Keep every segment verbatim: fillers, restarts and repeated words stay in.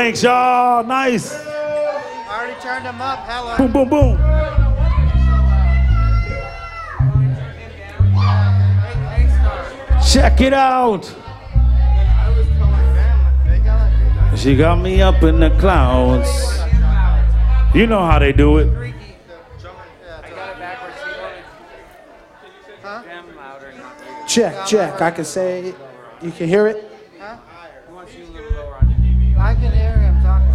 Thanks, y'all. Nice. I already turned them up. Hella. Boom, boom, boom. Check it out. She got me up in the clouds. You know how they do it. Check, check. I can say, you can hear it? Huh? I can hear him talking.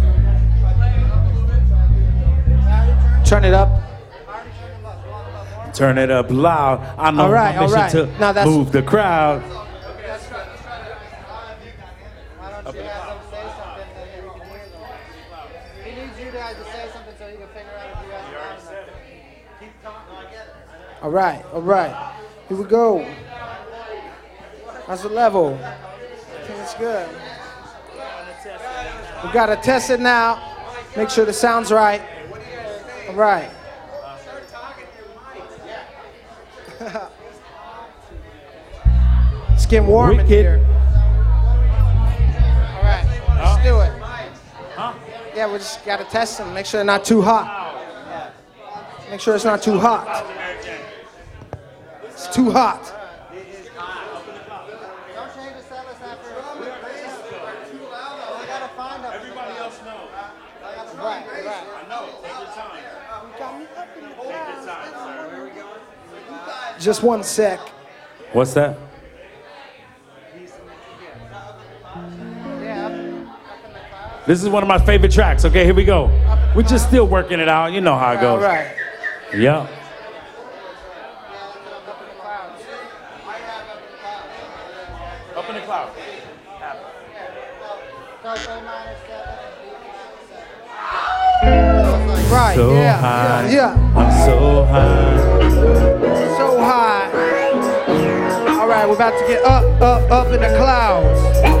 Turn it up. Turn it up loud. I know All right, my mission all right. to Now that's- move the crowd. Why don't you have them say something that we can hear them? He needs you guys to say something so he can figure out if you guys are loud enough. Keep talking. All right, all right. Here we go. How's the level? I think it's good. We gotta test it now. Make sure the sound's right. All right. It's getting warm in Wicked. here. All right, let's do it. Huh? Yeah, we just gotta test them. Make sure they're not too hot. Make sure it's not too hot. It's too hot. Don't change the set list after. I gotta find them. Everybody else knows. Right, right. I know. Take your time. Just one sec. What's that? This is one of my favorite tracks. Okay, here we go. We're just still working it out. You know how it All goes. right. Yeah. Up in the cloud. Right, So yeah, high. yeah, yeah. I'm so high. So high. All right, we're about to get up, up, up in the clouds.